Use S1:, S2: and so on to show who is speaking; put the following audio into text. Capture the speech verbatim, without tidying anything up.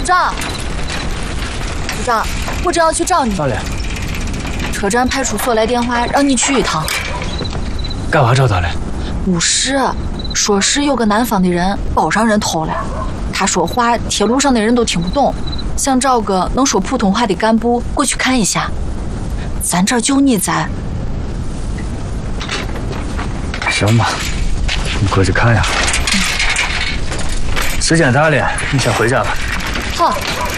S1: 组长，组长，我正要去找你。
S2: 咋了？
S1: 车站派出所来电话，让你去一趟。
S2: 干嘛找他了？
S1: 不是，说是有个南方的人包让人偷了，他说话铁路上的人都听不懂，想找个能说普通话的干部过去看一下。咱这儿就你在。
S2: 行吧，你过去看呀。时间大了，你先回家吧。
S1: 好。